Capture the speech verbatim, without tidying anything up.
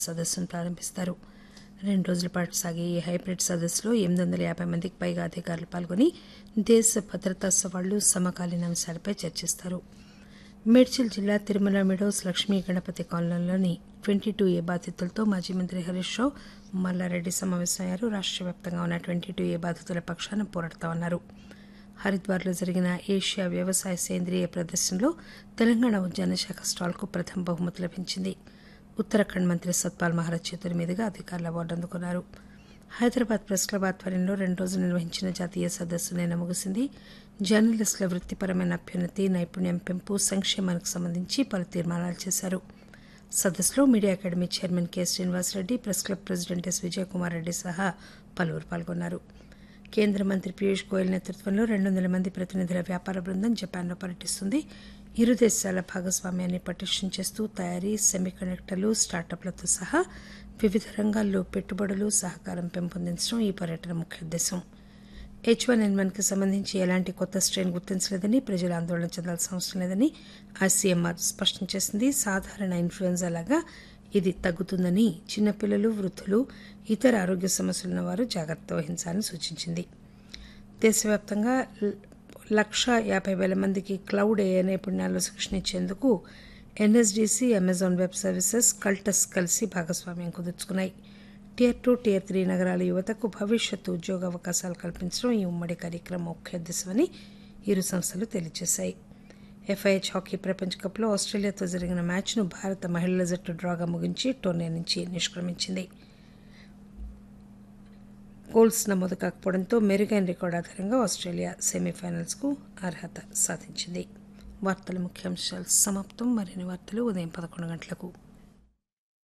సదస్సును ప్రారంభిస్తారు. రెండు రోజుల పాటు సాగే ఈ హైబ్రిడ్ సదస్సులో ఎనిమిది వందల యాభై మందికి పైగా అధికారులు పాల్గొని దేశ భద్రతా సవాళ్లు, సమకాలీన అంశాలపై చర్చిస్తారు. మేడ్చల్ జిల్లా తిరుమల మిడోస్ లక్ష్మీ గణపతి కాలనీలోని ట్వంటీ టూ ఏ బాధితులతో మాజీ మంత్రి హరీష్ రావు, మల్లారెడ్డి సమావేశమయ్యారు. రాష్ట్ర వ్యాప్తంగా ఉన్న ట్వంటీ టూ ఏ బాధితుల పక్షాన పోరాడతామన్నారు. హరిద్వార్లో జరిగిన ఏషియా వ్యవసాయ సేంద్రియ ప్రదర్శనలో తెలంగాణ ఉద్యాన శాఖ స్టాల్కు ప్రథమ బహుమతి లభించింది. ఉత్తరాఖండ్ మంత్రి సత్పాల్ మహారాజ్ చేతుల మీదుగా అధికారులు అవార్డు అందుకున్నారు. హైదరాబాద్ ప్రెస్ క్లబ్ ఆధ్వర్యంలో రెండు రోజులు నిర్వహించిన జాతీయ సదస్సు నిన్న ముగిసింది. జర్నలిస్టుల వృత్తిపరమైన అభ్యున్నతి, నైపుణ్యం పెంపు, సంక్షేమానికి సంబంధించి పలు తీర్మానాలు చేశారు. సదస్సులో media academy chairman K Srinivasa Reddy, press club president yes Vijayakumar Reddy సహా పలువురు పాల్గొన్నారు. కేంద్ర మంత్రి పీయూష్ గోయల్ నేతృత్వంలో రెండు వందల మంది ప్రతినిధుల వ్యాపార బృందం జపాన్లో పర్యటిస్తుంది. ఇరు దేశాల భాగస్వామ్యాన్ని పటిష్టం చేస్తూ తయారీ, సెమీకండక్టర్లు, స్టార్టప్లతో సహా వివిధ రంగాల్లో పెట్టుబడులు, సహకారం పెంపొందించడం ఈ పర్యటన ముఖ్య ఉద్దేశం. హెచ్ వన్ ఎన్ వన్ కి సంబంధించి ఎలాంటి కొత్త స్ట్రెయిన్ గుర్తించలేదని, ప్రజలు ఆందోళన చెందాల్సిన అవసరం లేదని ఐసీఎంఆర్ స్పష్టం చేసింది. సాధారణ ఇన్ఫ్లుయెంజా లాగా ఇది తగ్గుతుందని, చిన్నపిల్లలు, వృద్ధులు, ఇతర ఆరోగ్య సమస్యలున్న వారు జాగ్రత్త వహించాలని సూచించింది. దేశవ్యాప్తంగా లక్షా యాభై వేల మందికి క్లౌడ్ ఏఐ నైపుణ్యాల్లో శిక్షణ ఇచ్చేందుకు ఎన్ఎస్డీసీ, అమెజాన్ వెబ్ సర్వీసెస్, కల్టస్ కలిసి భాగస్వామ్యం కుదుర్చుకున్నాయి. టియర్ టూ, టియర్ త్రీ నగరాల యువతకు భవిష్యత్తు ఉద్యోగ అవకాశాలు కల్పించడం ఈ ఉమ్మడి కార్యక్రమం ముఖ్య ఉద్దేశమని ఇరు సంస్థలు తెలియజేశాయి. ఎఫ్ఐహెచ్ హాకీ ప్రపంచ కప్లో ఆస్ట్రేలియాతో జరిగిన మ్యాచ్ను భారత మహిళల జట్టు డ్రాగా ముగించి టోర్నీ నుంచి నిష్క్రమించింది. గోల్స్ నమోదు కాకపోవడంతో మెరుగైన రికార్డు ఆధారంగా ఆస్ట్రేలియా సెమీఫైనల్స్కు అర్హత సాధించింది. వార్తల ముఖ్యాంశాలు సమాప్తం. మరిన్ని వార్తలు ఉదయం పదకొండు గంటలకు.